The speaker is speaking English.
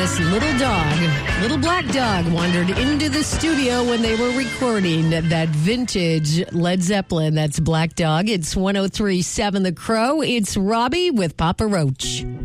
this little black dog, wandered into the studio when they were recording that vintage Led Zeppelin. That's Black Dog. It's 103.7 The Crow. It's Robbie with Papa Roach.